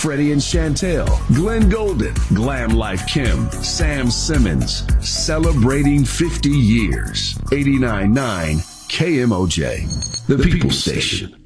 Freddie and Chantel, Glenn Golden, Glam Life Kim, Sam Simmons, celebrating 50 years. 89.9 KMOJ, the People Station.